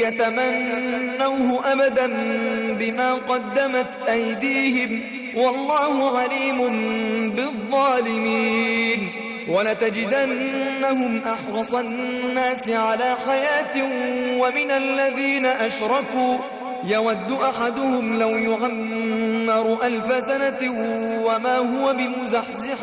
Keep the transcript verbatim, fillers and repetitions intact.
يتمنوه أبدا بما قدمت أيديهم والله عليم بالظالمين. ولتجدنهم أحرص الناس على حياة ومن الذين أشركوا يود أحدهم لو يعمر ألف سنة وما هو بمزحزح